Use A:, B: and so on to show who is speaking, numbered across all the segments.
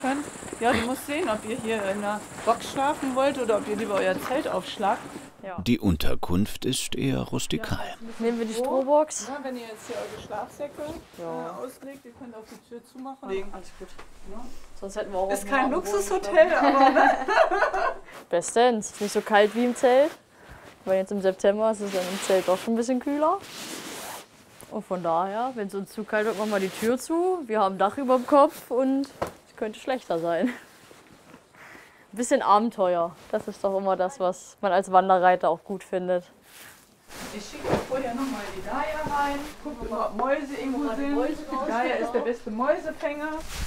A: Ja, du musst sehen, ob ihr hier in einer Box schlafen wollt oder ob ihr lieber euer Zelt aufschlagt.
B: Ja.
C: Die Unterkunft ist eher rustikal.
B: Nehmen wir die Strohbox?
A: Ja, wenn ihr jetzt hier eure Schlafsäcke auslegt, ihr könnt auch die Tür zumachen.
B: Alles gut. Ja. Sonst hätten wir auch
A: ist kein Luxushotel, aber ne?
B: Bestens. Nicht so kalt wie im Zelt. Weil jetzt im September ist es dann im Zelt auch schon ein bisschen kühler. Und von daher, wenn es uns zu kalt wird, machen wir die Tür zu. Wir haben ein Dach über dem Kopf und es könnte schlechter sein. Ein bisschen Abenteuer. Das ist doch immer das, was man als Wanderreiter auch gut findet.
A: Ich schicke vorher nochmal die Daya rein. Guck mal, ob Mäuse irgendwo sind. Daya ist der beste Mäusefänger.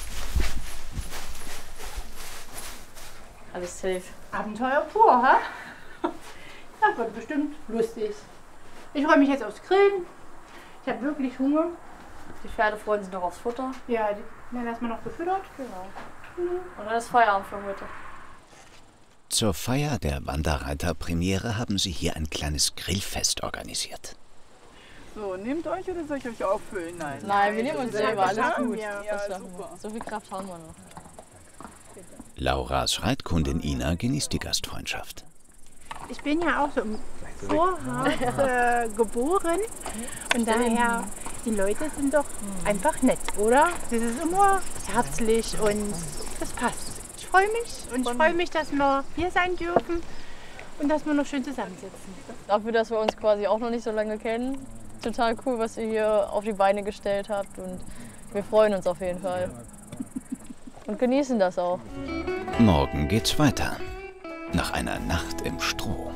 B: Alles safe.
D: Abenteuer pur, ha? Das wird bestimmt lustig. Ich freue mich jetzt aufs Grillen. Ich habe wirklich Hunger.
B: Die Pferde freuen sich noch aufs Futter.
D: Ja, die werden erstmal noch gefüttert.
B: Genau. Und dann ist Feierabend für heute.
C: Zur Feier der Wanderreiter-Premiere haben sie hier ein kleines Grillfest organisiert.
A: So, nehmt euch oder soll ich euch auffüllen?
B: Nein, wir nehmen uns selber, alles gut.
A: Ja, super.
B: So viel Kraft haben wir noch.
C: Lauras Reitkundin Ina genießt die Gastfreundschaft.
D: Ich bin ja auch so im Vorhaus geboren und daher, die Leute sind doch einfach nett, oder? Das ist immer herzlich und das passt. Ich freue mich und ich freue mich, dass wir hier sein dürfen und dass wir noch schön zusammensitzen.
B: Dafür, dass wir uns quasi auch noch nicht so lange kennen. Total cool, was ihr hier auf die Beine gestellt habt und wir freuen uns auf jeden Fall. Und genießen das auch.
C: Morgen geht's weiter. Nach einer Nacht im Stroh.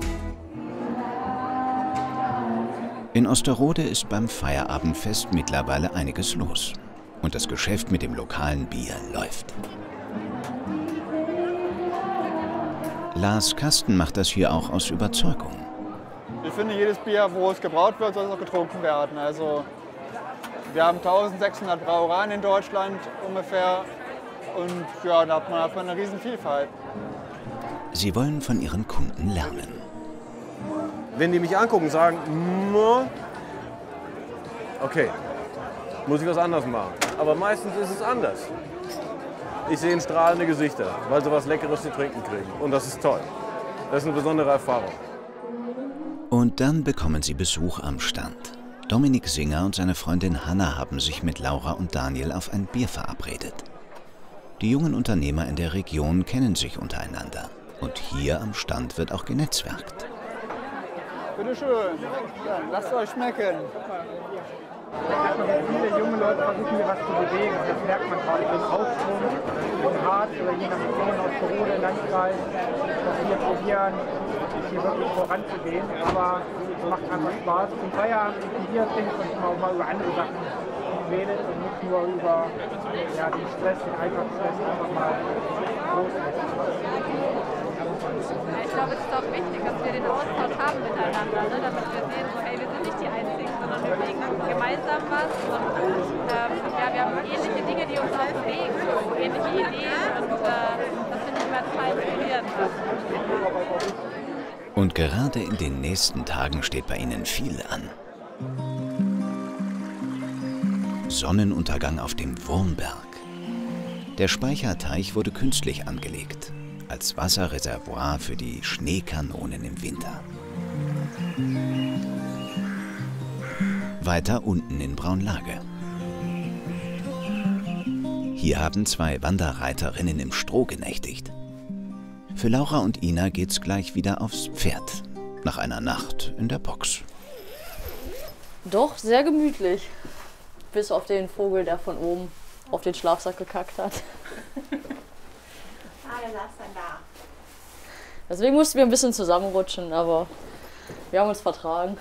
C: In Osterode ist beim Feierabendfest mittlerweile einiges los. Und das Geschäft mit dem lokalen Bier läuft. Lars Kasten macht das hier auch aus Überzeugung.
E: Ich finde, jedes Bier, wo es gebraut wird, soll es auch getrunken werden. Also, wir haben 1600 Brauereien in Deutschland ungefähr. Und ja, da hat man eine riesen Vielfalt.
C: Sie wollen von ihren Kunden lernen.
F: Wenn die mich angucken und sagen, okay, muss ich was anderes machen. Aber meistens ist es anders. Ich sehe strahlende Gesichter, weil sie was Leckeres zu trinken kriegen. Und das ist toll. Das ist eine besondere Erfahrung.
C: Und dann bekommen sie Besuch am Stand. Dominik Singer und seine Freundin Hanna haben sich mit Laura und Daniel auf ein Bier verabredet. Die jungen Unternehmer in der Region kennen sich untereinander. Und hier am Stand wird auch genetzwerkt.
E: Bitte schön, dann lasst euch schmecken.
G: Viele junge Leute versuchen hier was zu bewegen. Das merkt man gerade im Aufschwung, im Harz oder je nach Region aus Tirol, Landkreis, dass wir probieren, hier wirklich voranzugehen. Aber es macht einfach Spaß. Zum Feierabend ein Bier trinkt und auch mal über andere Sachen redet und nicht nur über den Stress, den Alltagsstress einfach mal groß ist.
H: Ich glaube, es ist auch wichtig, dass wir den Austausch haben miteinander, ne? Damit wir sehen, so, hey, wir sind nicht die Einzigen, sondern wir bewegen gemeinsam was. Und wir haben ähnliche Dinge, die uns auch bewegen, so ähnliche Ideen. Und das finde ich immer total inspirierend.
C: Und gerade in den nächsten Tagen steht bei ihnen viel an. Sonnenuntergang auf dem Wurmberg. Der Speicherteich wurde künstlich angelegt, als Wasserreservoir für die Schneekanonen im Winter. Weiter unten in Braunlage. Hier haben zwei Wanderreiterinnen im Stroh genächtigt. Für Laura und Ina geht's gleich wieder aufs Pferd, nach einer Nacht in der Box.
B: Doch, sehr gemütlich. Bis auf den Vogel, der von oben auf den Schlafsack gekackt hat.
D: Der saß dann da.
B: Deswegen mussten wir ein bisschen zusammenrutschen, aber wir haben uns vertragen.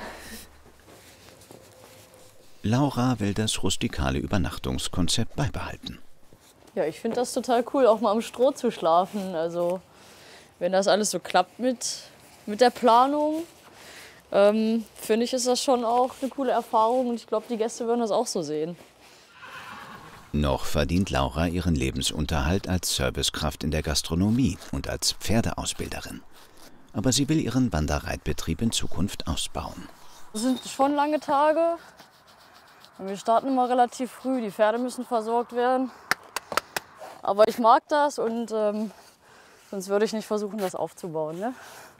C: Laura will das rustikale Übernachtungskonzept beibehalten.
B: Ja, ich finde das total cool, auch mal am Stroh zu schlafen. Also, wenn das alles so klappt mit der Planung, finde ich, ist das schon auch eine coole Erfahrung und ich glaube, die Gäste würden das auch so sehen.
C: Noch verdient Laura ihren Lebensunterhalt als Servicekraft in der Gastronomie und als Pferdeausbilderin. Aber sie will ihren Wanderreitbetrieb in Zukunft ausbauen.
B: Das sind schon lange Tage. Und wir starten immer relativ früh. Die Pferde müssen versorgt werden. Aber ich mag das und sonst würde ich nicht versuchen, das aufzubauen. Ne?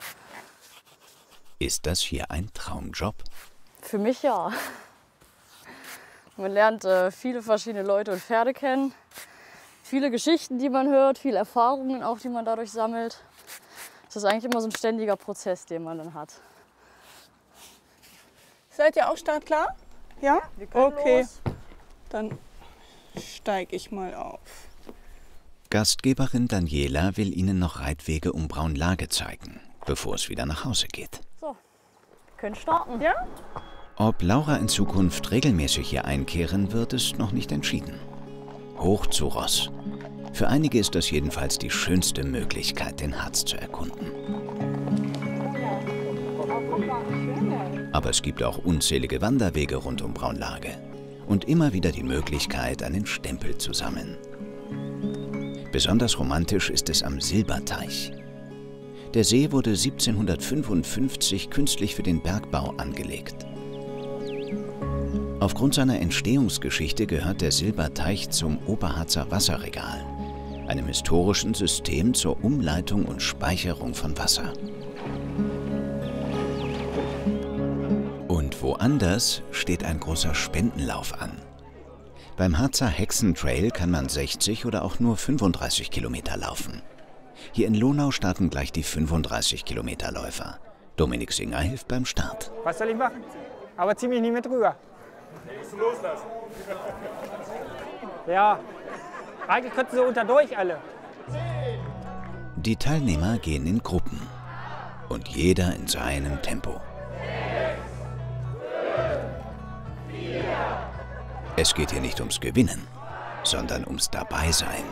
C: Ist das hier ein Traumjob?
B: Für mich ja. Man lernt viele verschiedene Leute und Pferde kennen. Viele Geschichten, die man hört, viele Erfahrungen auch, die man dadurch sammelt. Es ist eigentlich immer so ein ständiger Prozess, den man dann hat.
I: Seid ihr auch startklar? Ja? Okay. Los. Dann steige ich mal auf.
C: Gastgeberin Daniela will Ihnen noch Reitwege um Braunlage zeigen, bevor es wieder nach Hause geht.
B: So, wir können starten.
I: Ja?
C: Ob Laura in Zukunft regelmäßig hier einkehren wird, ist noch nicht entschieden. Hoch zu Ross. Für einige ist das jedenfalls die schönste Möglichkeit, den Harz zu erkunden. Aber es gibt auch unzählige Wanderwege rund um Braunlage und immer wieder die Möglichkeit, einen Stempel zu sammeln. Besonders romantisch ist es am Silberteich. Der See wurde 1755 künstlich für den Bergbau angelegt. Aufgrund seiner Entstehungsgeschichte gehört der Silberteich zum Oberharzer Wasserregal, einem historischen System zur Umleitung und Speicherung von Wasser. Und woanders steht ein großer Spendenlauf an. Beim Harzer Hexentrail kann man 60 oder auch nur 35 Kilometer laufen. Hier in Lonau starten gleich die 35-Kilometer-Läufer. Dominik Singer hilft beim Start.
G: Was soll ich machen? Aber zieh mich nicht mit rüber.
F: Musst du loslassen.
G: Ja, eigentlich könnten sie unterdurch alle.
C: Die Teilnehmer gehen in Gruppen und jeder in seinem Tempo. Es geht hier nicht ums Gewinnen, sondern ums Dabeisein.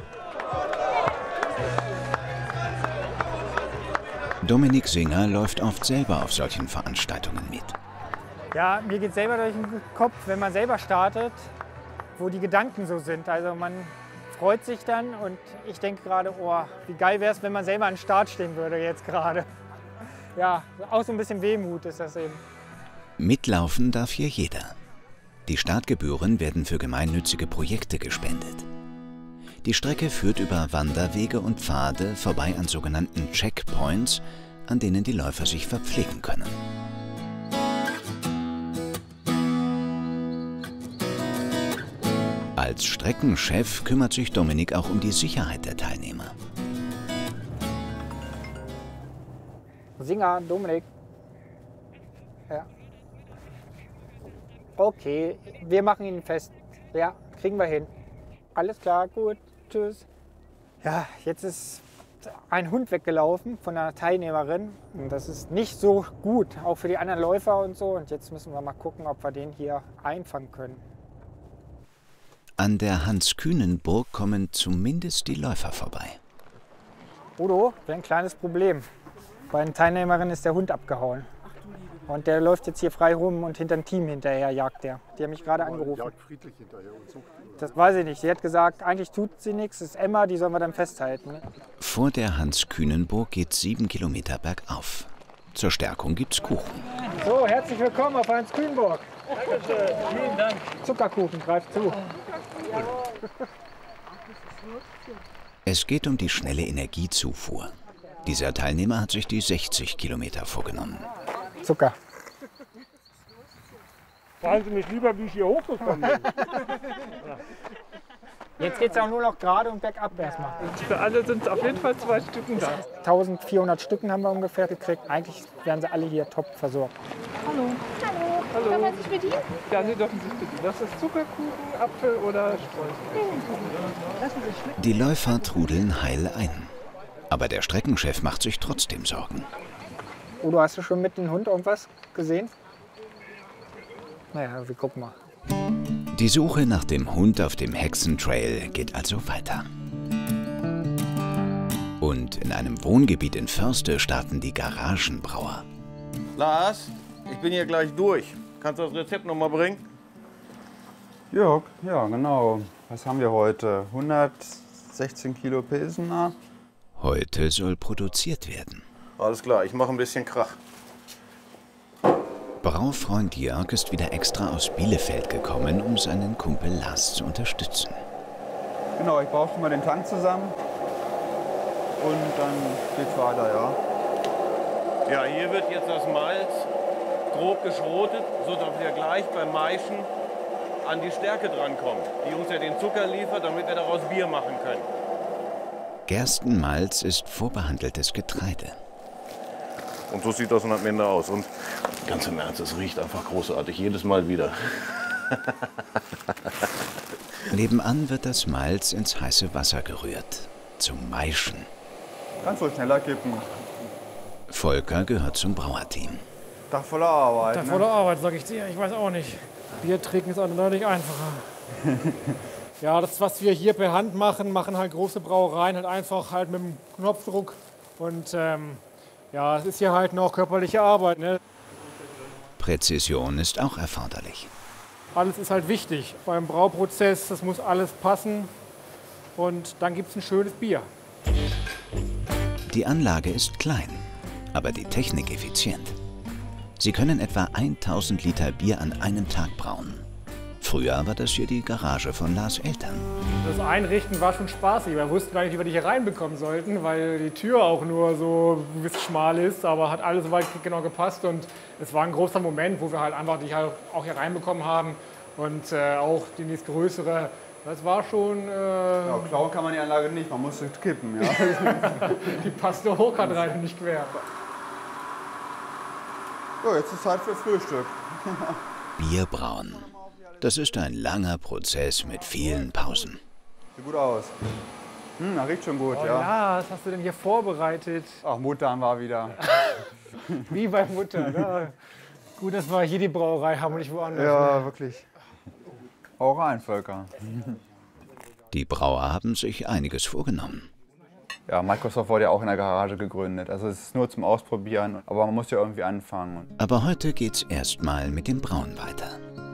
C: Dominik Singer läuft oft selber auf solchen Veranstaltungen mit.
G: Ja, mir geht selber durch den Kopf, wenn man selber startet, wo die Gedanken so sind. Also man freut sich dann und ich denke gerade, oh, wie geil wäre es, wenn man selber an den Start stehen würde jetzt gerade. Ja, auch so ein bisschen Wehmut ist das eben.
C: Mitlaufen darf hier jeder. Die Startgebühren werden für gemeinnützige Projekte gespendet. Die Strecke führt über Wanderwege und Pfade vorbei an sogenannten Checkpoints, an denen die Läufer sich verpflegen können. Als Streckenchef kümmert sich Dominik auch um die Sicherheit der Teilnehmer.
G: Singer, Dominik. Ja. Okay, wir machen ihn fest. Ja, kriegen wir hin. Alles klar, gut, tschüss. Ja, jetzt ist ein Hund weggelaufen von einer Teilnehmerin. Und das ist nicht so gut, auch für die anderen Läufer und so. Und jetzt müssen wir mal gucken, ob wir den hier einfangen können.
C: An der Hans-Kühnen-Burg kommen zumindest die Läufer vorbei.
G: Udo, wir haben ein kleines Problem. Bei einer Teilnehmerin ist der Hund abgehauen. Und der läuft jetzt hier frei rum und hinter dem Team hinterher jagt der. Die haben mich gerade angerufen. Jagt friedlich hinterher und sucht ihn. Das weiß ich nicht. Sie hat gesagt, eigentlich tut sie nichts. Das ist Emma, die sollen wir dann festhalten.
C: Vor der Hans-Kühnen-Burg geht 7 Kilometer bergauf. Zur Stärkung gibt's Kuchen.
G: So, herzlich willkommen auf Hans-Kühnen-Burg. Dankeschön, vielen Dank. Zuckerkuchen, greift zu.
C: Es geht um die schnelle Energiezufuhr. Dieser Teilnehmer hat sich die 60 Kilometer vorgenommen.
G: Zucker.
J: Fragen Sie mich lieber, wie ich hier hochgekommen bin.
G: Jetzt geht es auch nur noch gerade und bergab erstmal.
J: Für alle sind es auf jeden Fall 2 Stücken da.
G: 1400 Stücken haben wir ungefähr gekriegt. Eigentlich werden sie alle hier top versorgt.
I: Hallo. Hallo.
J: Hallo.
I: Kann man sich bedienen?
J: Ja, Sie dürfen sich bedienen. Das ist Zuckerkuchen, Apfel oder Streusel.
I: Lassen Sie schmecken.
C: Die Läufer trudeln heil ein. Aber der Streckenchef macht sich trotzdem Sorgen.
G: Udo, hast du schon mit dem Hund irgendwas gesehen? Naja, wir gucken mal.
C: Die Suche nach dem Hund auf dem Hexentrail geht also weiter. Und in einem Wohngebiet in Förste starten die Garagenbrauer.
F: Lars, ich bin hier gleich durch. Kannst du das Rezept noch mal bringen?
E: Jörg, ja genau. Was haben wir heute? 116 Kilo Pilsener.
C: Heute soll produziert werden.
F: Alles klar, ich mache ein bisschen Krach.
C: Braufreund Jörg ist wieder extra aus Bielefeld gekommen, um seinen Kumpel Lars zu unterstützen.
E: Genau, ich baue schon mal den Tank zusammen und dann geht's weiter, ja.
F: Ja, hier wird jetzt das Malz grob geschrotet, sodass wir gleich beim Maischen an die Stärke drankommen, die uns ja den Zucker liefert, damit wir daraus Bier machen können.
C: Gerstenmalz ist vorbehandeltes Getreide.
F: Und so sieht das dann am Ende aus. Und ganz im Ernst, es riecht einfach großartig, jedes Mal wieder.
C: Nebenan wird das Malz ins heiße Wasser gerührt, zum Maischen.
E: Kannst du schneller kippen.
C: Volker gehört zum Brauerteam.
E: Tag voller Arbeit.
K: Tag voller Arbeit, sag ich dir. Ich weiß auch nicht. Bier trinken ist eindeutig einfacher. Ja, das, was wir hier per Hand machen, machen halt große Brauereien halt einfach halt mit dem Knopfdruck. Und ja, es ist hier halt noch körperliche Arbeit. Ne?
C: Präzision ist auch erforderlich.
K: Alles ist halt wichtig. Beim Brauprozess, das muss alles passen. Und dann gibt es ein schönes Bier.
C: Die Anlage ist klein, aber die Technik effizient. Sie können etwa 1000 Liter Bier an einem Tag brauen. Früher war das hier die Garage von Lars Eltern.
K: Das Einrichten war schon spaßig. Wir wussten gar nicht, wie wir die hier reinbekommen sollten, weil die Tür auch nur so ein bisschen schmal ist. Aber hat alles soweit genau gepasst. Und es war ein großer Moment, wo wir halt einfach die auch hier reinbekommen haben. Und auch die nächstgrößere. Das war schon...
E: Ja, klauen kann man die Anlage nicht, man muss sie kippen. Ja.
K: Die passt nur hoch rein, nicht quer.
E: So, jetzt ist Zeit für Frühstück.
C: Bierbrauen. Das ist ein langer Prozess mit vielen Pausen.
E: Sieht gut aus. Das riecht schon gut,
K: Oh,
E: ja.
K: ja, was hast du denn hier vorbereitet?
E: Ach, Mutter war wieder.
K: Wie bei Mutter. Ne? Gut, dass wir hier die Brauerei haben und nicht woanders.
E: Ja,
K: ne?
E: wirklich. Hau rein, Volker.
C: Die Brauer haben sich einiges vorgenommen.
E: Ja, Microsoft wurde ja auch in der Garage gegründet. Also es ist nur zum Ausprobieren, aber man muss ja irgendwie anfangen.
C: Aber heute geht's erstmal mit dem Brauen weiter.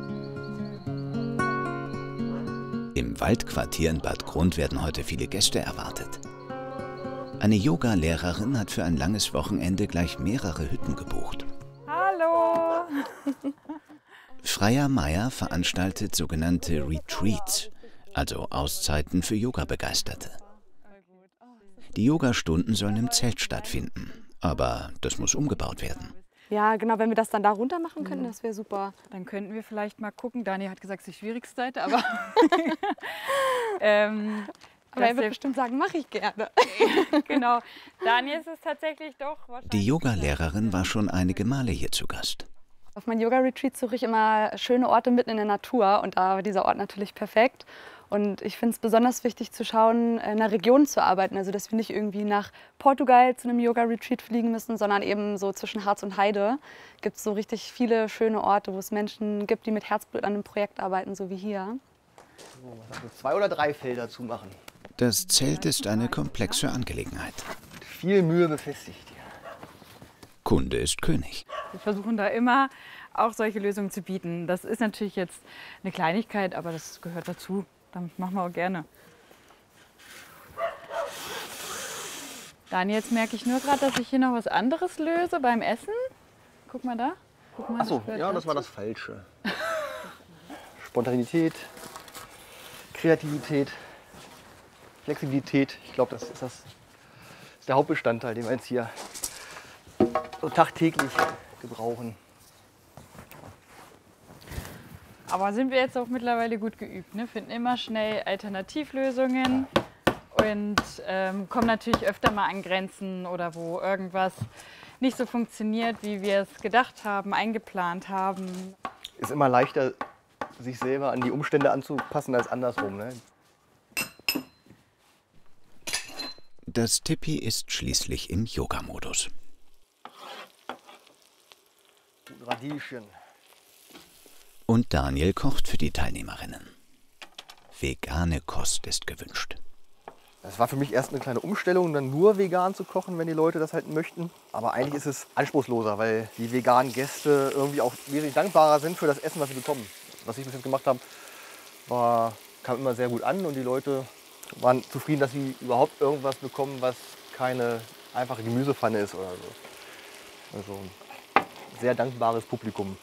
C: Im Waldquartier in Bad Grund werden heute viele Gäste erwartet. Eine Yoga-Lehrerin hat für ein langes Wochenende gleich mehrere Hütten gebucht.
L: Hallo!
C: Freya Meier veranstaltet sogenannte Retreats, also Auszeiten für Yoga-Begeisterte. Die Yogastunden sollen im Zelt stattfinden, aber das muss umgebaut werden.
L: Ja, genau, wenn wir das dann da runter machen könnten, das wäre super.
M: Dann könnten wir vielleicht mal gucken. Dani hat gesagt, es ist die schwierigste Seite, aber...
L: aber er wird bestimmt sagen, mache ich gerne.
M: Genau. Dani ist es tatsächlich doch wahrscheinlich...
C: Die Yoga-Lehrerin war schon einige Male hier zu Gast.
L: Auf meinen Yoga-Retreats suche ich immer schöne Orte mitten in der Natur und da war dieser Ort natürlich perfekt. Und ich finde es besonders wichtig zu schauen, in einer Region zu arbeiten, also dass wir nicht irgendwie nach Portugal zu einem Yoga-Retreat fliegen müssen, sondern eben so zwischen Harz und Heide gibt es so richtig viele schöne Orte, wo es Menschen gibt, die mit Herzblut an einem Projekt arbeiten, so wie hier.
N: So, was hast du, 2 oder 3 Felder zumachen?
C: Das Zelt ist eine komplexe Angelegenheit.
N: Mit viel Mühe befestigt.
C: Kunde ist König.
M: Wir versuchen da immer auch solche Lösungen zu bieten. Das ist natürlich jetzt eine Kleinigkeit, aber das gehört dazu. Damit machen wir auch gerne. Dani, jetzt merke ich nur gerade, dass ich hier noch was anderes löse beim Essen. Guck mal da. Guck mal,
N: Achso, ja, das war das Falsche. Spontanität, Kreativität, Flexibilität. Ich glaube, das ist der Hauptbestandteil, den wir jetzt hier so tagtäglich gebrauchen.
M: Aber sind wir jetzt auch mittlerweile gut geübt, ne? Finden immer schnell Alternativlösungen und kommen natürlich öfter mal an Grenzen oder wo irgendwas nicht so funktioniert, wie wir es gedacht haben, eingeplant haben.
N: Ist immer leichter, sich selber an die Umstände anzupassen als andersrum. Ne?
C: Das Tipi ist schließlich im Yoga-Modus.
N: Radieschen.
C: Und Daniel kocht für die Teilnehmerinnen. Vegane Kost ist gewünscht.
N: Das war für mich erst eine kleine Umstellung, dann nur vegan zu kochen, wenn die Leute das halt möchten. Aber eigentlich ist es anspruchsloser, weil die veganen Gäste irgendwie auch wesentlich dankbarer sind für das Essen, was sie bekommen. Was ich bis jetzt gemacht habe, kam immer sehr gut an und die Leute waren zufrieden, dass sie überhaupt irgendwas bekommen, was keine einfache Gemüsepfanne ist oder so. Also ein sehr dankbares Publikum.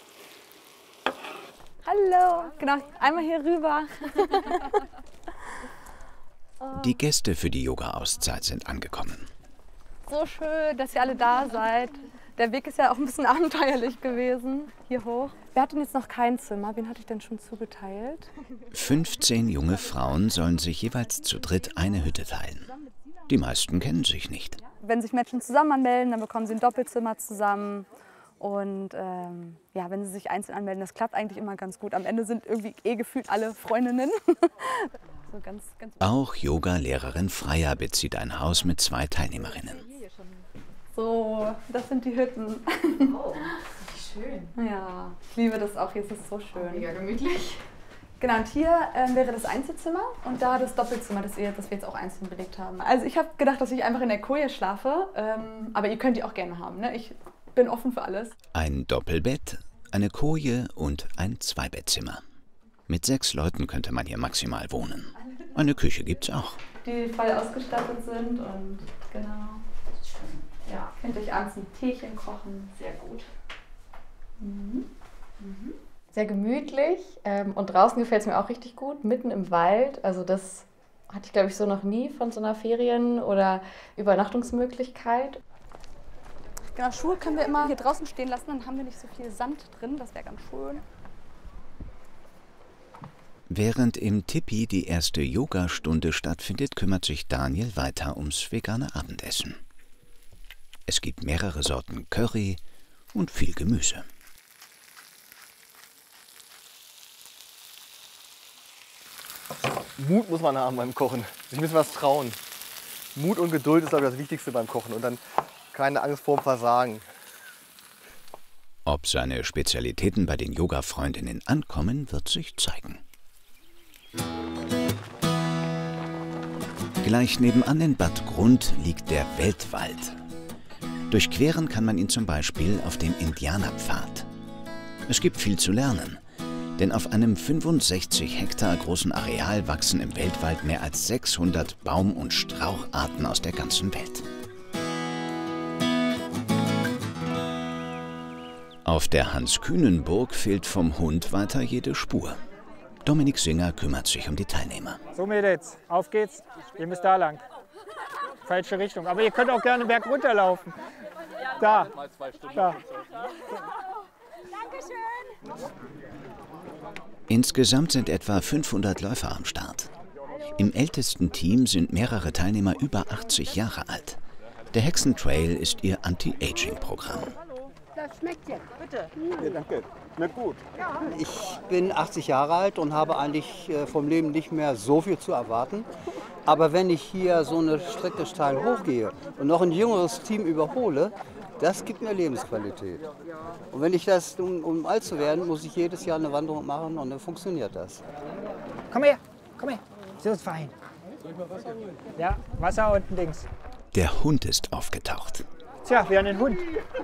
L: Hallo, genau, einmal hier rüber.
C: Die Gäste für die Yoga-Auszeit sind angekommen.
L: So schön, dass ihr alle da seid. Der Weg ist ja auch ein bisschen abenteuerlich gewesen, hier hoch. Wer hat denn jetzt noch kein Zimmer? Wen hatte ich denn schon zugeteilt?
C: 15 junge Frauen sollen sich jeweils zu dritt eine Hütte teilen. Die meisten kennen sich nicht.
L: Wenn sich Menschen zusammen anmelden, dann bekommen sie ein Doppelzimmer zusammen. Und ja, wenn sie sich einzeln anmelden, das klappt eigentlich immer ganz gut. Am Ende sind irgendwie gefühlt alle Freundinnen. So ganz
C: Auch Yoga-Lehrerin Freya bezieht ein Haus mit 2 Teilnehmerinnen.
L: So, das sind die Hütten.
H: Oh, wie schön.
L: Ja, ich liebe das auch, hier ist es so schön.
H: Mega gemütlich.
L: Genau, und hier wäre das Einzelzimmer und da das Doppelzimmer, das wir jetzt auch einzeln belegt haben. Also ich habe gedacht, dass ich einfach in der Koje schlafe, aber ihr könnt die auch gerne haben, ne? Ich bin offen für alles.
C: Ein Doppelbett, eine Koje und ein 2-Bettzimmer. Mit 6 Leuten könnte man hier maximal wohnen. Eine Küche gibt's auch.
L: Die voll ausgestattet sind und genau. Ja, könnt euch abends ein Teechen kochen, sehr gut.
O: Sehr gemütlich und draußen gefällt es mir auch richtig gut, mitten im Wald. Also das hatte ich, glaube ich, so noch nie von so einer Ferien- oder Übernachtungsmöglichkeit.
L: Genau, Schuhe können wir immer hier draußen stehen lassen, dann haben wir nicht so viel Sand drin, das wäre ganz schön.
C: Während im Tipi die erste Yogastunde stattfindet, kümmert sich Daniel weiter ums vegane Abendessen. Es gibt mehrere Sorten Curry und viel Gemüse.
N: Mut muss man haben beim Kochen. Sich müssen was trauen. Mut und Geduld ist, glaube ich, das Wichtigste beim Kochen. Und dann keine Angst vorm Versagen.
C: Ob seine Spezialitäten bei den Yoga-Freundinnen ankommen, wird sich zeigen. Gleich nebenan in Bad Grund liegt der Weltwald. Durchqueren kann man ihn zum Beispiel auf dem Indianerpfad. Es gibt viel zu lernen, denn auf einem 65 Hektar großen Areal wachsen im Weltwald mehr als 600 Baum- und Straucharten aus der ganzen Welt. Auf der Hans-Kühnen-Burg fehlt vom Hund weiter jede Spur. Dominik Singer kümmert sich um die Teilnehmer.
J: So Mädels, auf geht's. Ihr müsst da lang. Falsche Richtung. Aber ihr könnt auch gerne Berg runterlaufen. Da. Da.
C: Insgesamt sind etwa 500 Läufer am Start. Im ältesten Team sind mehrere Teilnehmer über 80 Jahre alt. Der Hexentrail ist ihr Anti-Aging-Programm.
P: Das schmeckt jetzt. Bitte.
Q: Ja, danke. Schmeckt gut.
P: Ich bin 80 Jahre alt und habe eigentlich vom Leben nicht mehr so viel zu erwarten. Aber wenn ich hier so eine Strecke steil hochgehe und noch ein jüngeres Team überhole, das gibt mir Lebensqualität. Und wenn ich das, um alt zu werden, muss ich jedes Jahr eine Wanderung machen und dann funktioniert das.
J: Komm her, komm her. So ist fein. Ja, Wasser unten links.
C: Der Hund ist aufgetaucht.
J: Tja, wir haben den Hund.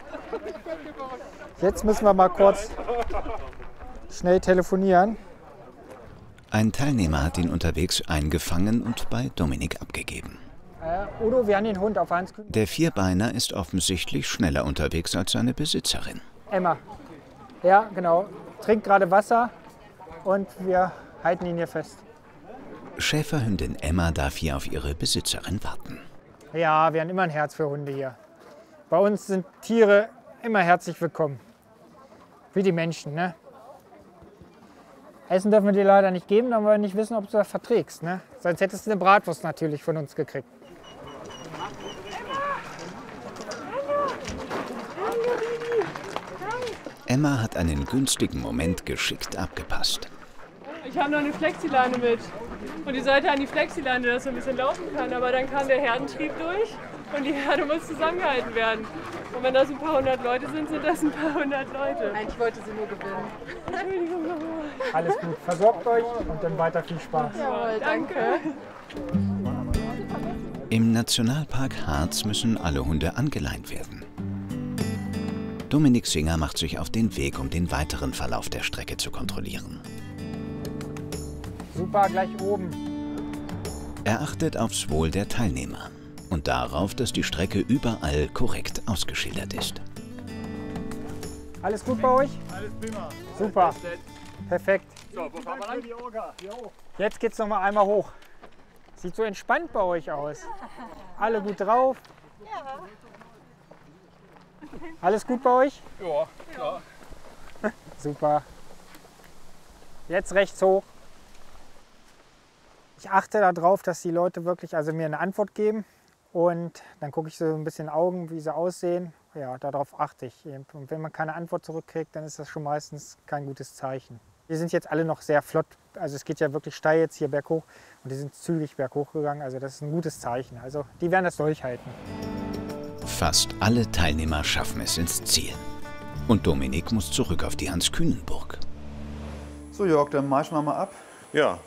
J: Jetzt müssen wir mal kurz schnell telefonieren.
C: Ein Teilnehmer hat ihn unterwegs eingefangen und bei Dominik abgegeben.
J: Udo, wir haben den Hund auf Hans-Kühnen.
C: Der Vierbeiner ist offensichtlich schneller unterwegs als seine Besitzerin.
J: Emma. Ja, genau. Trinkt gerade Wasser und wir halten ihn hier fest.
C: Schäferhündin Emma darf hier auf ihre Besitzerin warten.
J: Ja, wir haben immer ein Herz für Hunde hier. Bei uns sind Tiere immer herzlich willkommen. Wie die Menschen, ne? Essen dürfen wir dir leider nicht geben, da wir nicht wissen, ob du das verträgst, ne? Sonst hättest du eine Bratwurst natürlich von uns gekriegt.
C: Emma hat einen günstigen Moment geschickt abgepasst.
R: Ich habe noch eine Flexileine mit. Und die sollte an die Flexileine, dass er ein bisschen laufen kann. Aber dann kam der Herdentrieb durch und die Herde muss zusammengehalten werden. Und wenn das ein paar hundert Leute sind, sind das ein paar hundert Leute.
O: Nein, ich wollte sie nur gewinnen.
R: Entschuldigung nochmal.
J: Alles gut, versorgt euch und dann weiter viel Spaß.
R: Jawohl, danke.
C: Im Nationalpark Harz müssen alle Hunde angeleint werden. Dominik Singer macht sich auf den Weg, um den weiteren Verlauf der Strecke zu kontrollieren.
J: Super, gleich oben.
C: Er achtet aufs Wohl der Teilnehmer und darauf, dass die Strecke überall korrekt ausgeschildert ist.
J: Alles gut bei euch?
Q: Alles prima.
J: Super. Perfekt.
Q: So, wo fahren wir lang?
J: Jetzt geht's noch mal einmal hoch. Sieht so entspannt bei euch aus. Alle gut drauf?
R: Ja.
J: Alles gut bei euch?
R: Ja, klar.
J: Super. Jetzt rechts hoch. Ich achte darauf, dass die Leute wirklich mir eine Antwort geben. Und dann gucke ich so ein bisschen in die Augen, wie sie aussehen. Ja, darauf achte ich. Und wenn man keine Antwort zurückkriegt, dann ist das schon meistens kein gutes Zeichen. Wir sind jetzt alle noch sehr flott. Also es geht ja wirklich steil jetzt hier berghoch. Und die sind zügig berghoch gegangen. Also das ist ein gutes Zeichen. Also die werden das durchhalten.
C: Fast alle Teilnehmer schaffen es ins Ziel. Und Dominik muss zurück auf die Hans-Kühnen-Burg.
E: So Jörg, dann marschen wir mal ab.
F: Ja.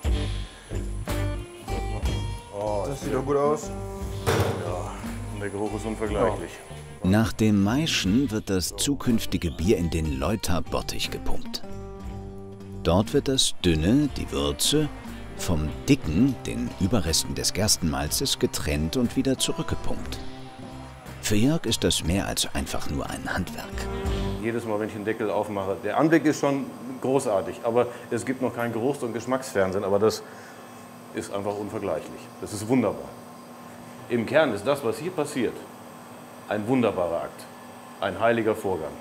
F: Oh,
E: das sieht doch gut aus.
F: Ja, und der Geruch ist unvergleichlich.
C: Nach dem Maischen wird das zukünftige Bier in den Leuter-Bottich gepumpt. Dort wird das Dünne, die Würze, vom Dicken, den Überresten des Gerstenmalzes, getrennt und wieder zurückgepumpt. Für Jörg ist das mehr als einfach nur ein Handwerk.
F: Jedes Mal, wenn ich den Deckel aufmache, der Anblick ist schon großartig, aber es gibt noch kein Geruchs- und Geschmacksfernsehen, aber das ist einfach unvergleichlich. Das ist wunderbar. Im Kern ist das, was hier passiert, ein wunderbarer Akt, ein heiliger Vorgang.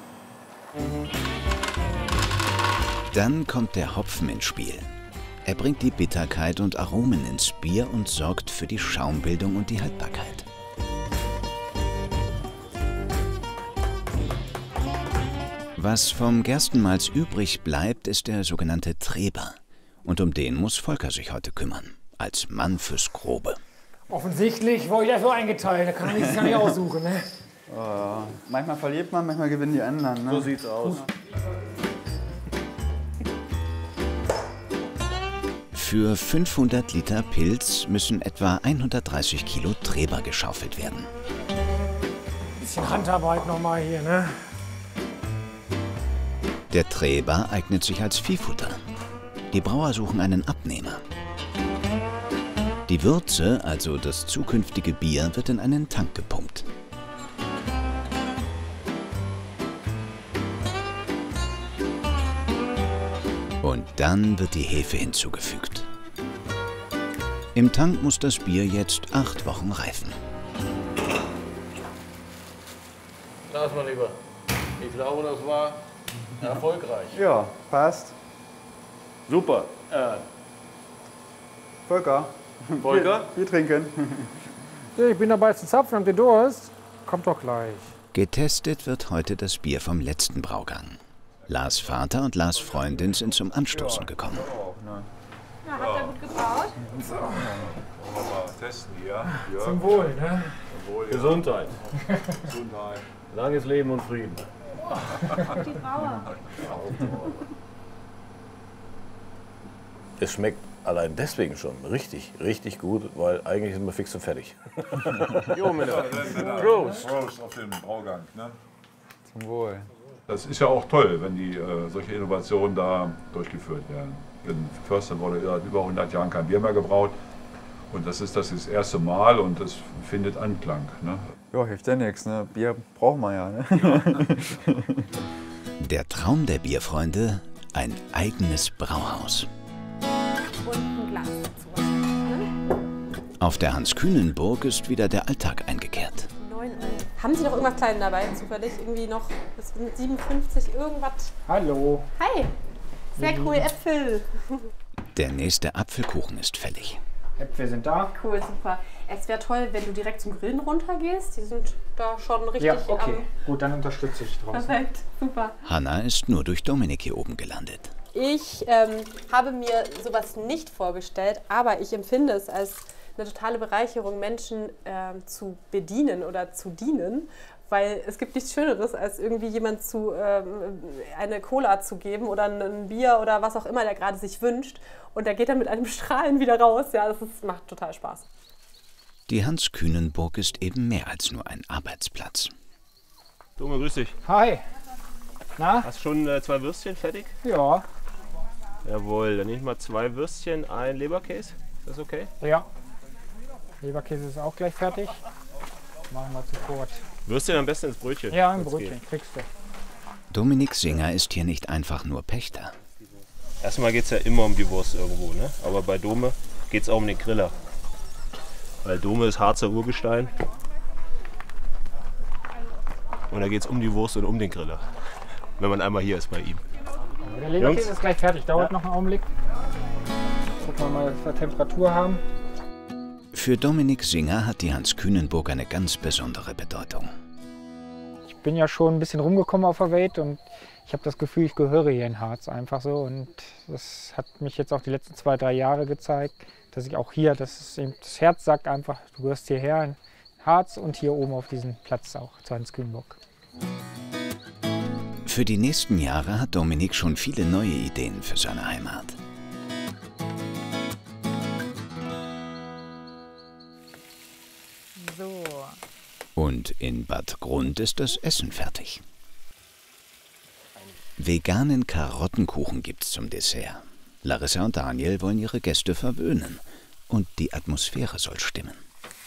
C: Dann kommt der Hopfen ins Spiel. Er bringt die Bitterkeit und Aromen ins Bier und sorgt für die Schaumbildung und die Haltbarkeit. Was vom Gerstenmalz übrig bleibt, ist der sogenannte Treber. Und um den muss Volker sich heute kümmern, als Mann fürs Grobe.
K: Offensichtlich war ich dafür eingeteilt, da kann man sich ja nicht aussuchen. Ne?
E: Manchmal verliert man, manchmal gewinnen die anderen. Ne?
F: So sieht's aus.
C: Für 500 Liter Pilz müssen etwa 130 Kilo Treber geschaufelt werden.
K: Bisschen Handarbeit nochmal hier, ne?
C: Der Treber eignet sich als Viehfutter. Die Brauer suchen einen Abnehmer. Die Würze, also das zukünftige Bier, wird in einen Tank gepumpt. Und dann wird die Hefe hinzugefügt. Im Tank muss das Bier jetzt 8 Wochen reifen.
F: Lass mal lieber. Ich glaube, das war erfolgreich.
E: Ja, passt.
F: Super.
E: Volker.
F: Volker?
E: Wir trinken.
K: Ich bin dabei zu zapfen, habt ihr Durst? Kommt doch gleich.
C: Getestet wird heute das Bier vom letzten Braugang. Lars Vater und Lars Freundin sind zum Anstoßen gekommen.
H: Ja, habt ihr gut gebraut?
Q: So. Wollen wir mal testen hier. Ja.
K: Zum Wohl, ne?
Q: Zum Wohl, ja.
F: Gesundheit.
Q: Gesundheit.
F: Langes Leben und Frieden.
H: Die Brauer.
F: Es schmeckt allein deswegen schon richtig, richtig gut, weil eigentlich sind wir fix und fertig. Jo, Männer.
Q: Prost. Prost auf den Braugang. Ne?
E: Zum Wohl.
Q: Das ist ja auch toll, wenn die solche Innovationen da durchgeführt werden. In Förster wurde seit über 100 Jahren kein Bier mehr gebraut. Und das ist das erste Mal und das findet Anklang. Ne?
E: Ja, hilft ja nichts. Ne? Bier brauchen wir ja. Ne?
C: Der Traum der Bierfreunde, ein eigenes Brauhaus.
H: Und ein Glas dazu. Ne?
C: Auf der Hans-Kühnen-Burg ist wieder der Alltag eingekehrt.
S: 9 Euro. Haben Sie noch irgendwas Kleines dabei, zufällig? Irgendwie noch, das sind 57, irgendwas?
K: Hallo.
S: Hi. Sehr cool, Äpfel.
C: Der nächste Apfelkuchen ist fällig.
K: Äpfel sind da.
S: Cool, super. Es wäre toll, wenn du direkt zum Grillen runtergehst. Die sind da schon richtig
K: Ja, okay. Gut, dann unterstütze ich draußen.
S: Perfekt, super.
C: Hanna ist nur durch Dominik hier oben gelandet.
S: Ich habe mir sowas nicht vorgestellt, aber ich empfinde es als eine totale Bereicherung, Menschen zu bedienen oder zu dienen, weil es gibt nichts Schöneres, als irgendwie jemand eine Cola zu geben oder ein Bier oder was auch immer der gerade sich wünscht und der geht dann mit einem Strahlen wieder raus. Ja, macht total Spaß.
C: Die Hans-Kühnen-Burg ist eben mehr als nur ein Arbeitsplatz.
T: Dome, grüß dich.
K: Hi. Na?
T: Hast schon 2 Würstchen fertig?
K: Ja.
T: Jawohl, dann nehme ich mal 2 Würstchen, ein Leberkäse. Ist das okay?
K: Ja. Leberkäse ist auch gleich fertig. Machen wir sofort.
T: Würstchen am besten ins Brötchen.
K: Ja, ein Brötchen kriegst du.
C: Dominik Singer ist hier nicht einfach nur Pächter.
T: Erstmal geht es ja immer um die Wurst irgendwo, ne? Aber bei Dome geht es auch um den Griller. Weil Dome ist Harzer Urgestein. Und da geht es um die Wurst und um den Griller. Wenn man einmal hier ist bei ihm.
G: Der Leberkäse ist gleich fertig, dauert noch einen Augenblick. Gucken wir mal, was wir Temperatur haben.
C: Für Dominik Singer hat die Hans-Kühnenburg eine ganz besondere Bedeutung.
J: Ich bin ja schon ein bisschen rumgekommen auf der Welt und ich habe das Gefühl, ich gehöre hier in Harz einfach so. Und das hat mich jetzt auch die letzten 2, 3 Jahre gezeigt, dass ich auch hier, das Herz sagt einfach, du gehörst hierher in Harz und hier oben auf diesem Platz auch zu Hans-Kühnenburg.
C: Für die nächsten Jahre hat Dominik schon viele neue Ideen für seine Heimat.
M: So.
C: Und in Bad Grund ist das Essen fertig. Veganen Karottenkuchen gibt's zum Dessert. Larissa und Daniel wollen ihre Gäste verwöhnen. Und die Atmosphäre soll stimmen.